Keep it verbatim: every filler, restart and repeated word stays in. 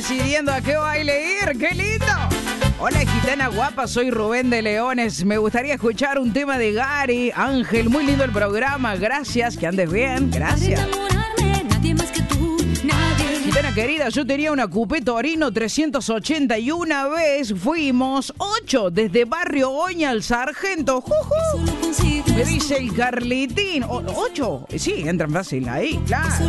Decidiendo a qué baile ir, ¡qué lindo! Hola, gitana guapa, soy Rubén de Leones. Me gustaría escuchar un tema de Gary. Ángel, muy lindo el programa, gracias, que andes bien, gracias. Gitana querida, yo tenía una Coupé Torino trescientos ochenta y una vez fuimos ocho desde Barrio Oña al Sargento. ¡Juju! Me dice el Carlitín. O- ¿Ocho? Sí, entran fácil ahí, claro.